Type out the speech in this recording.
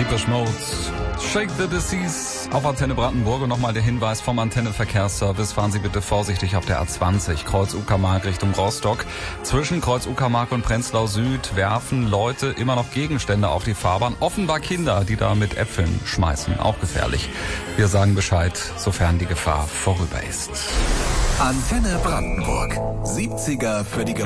Depeche Mode, Shake the Disease auf Antenne Brandenburg. Und nochmal der Hinweis vom Antenne-Verkehrsservice. Fahren Sie bitte vorsichtig auf der A20, Kreuz Uckermark Richtung Rostock. Zwischen Kreuz Uckermark und Prenzlau Süd werfen Leute immer noch Gegenstände auf die Fahrbahn. Offenbar Kinder, die da mit Äpfeln schmeißen. Auch gefährlich. Wir sagen Bescheid, sofern die Gefahr vorüber ist. Antenne Brandenburg. 70er für die